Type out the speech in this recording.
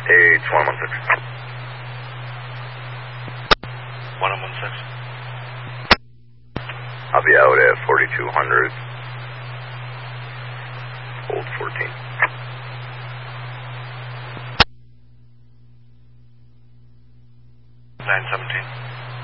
H1116. 1116. I'll be out at 4200. Old 14. Nine 17.